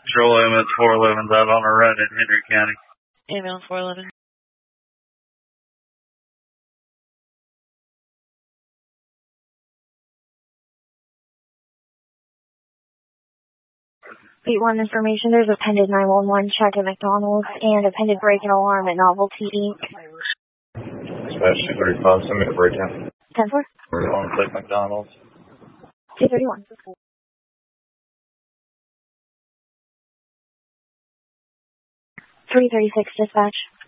Patrol MS 411's out on a run in Henry County. Ambulance 411. Beat 1 information, there's a pended 911 check at McDonald's and a pended break and alarm at Novelty Inc. Dispatch 235, send me a breakdown. 10-4. We're on click McDonald's. 231. 336 dispatch.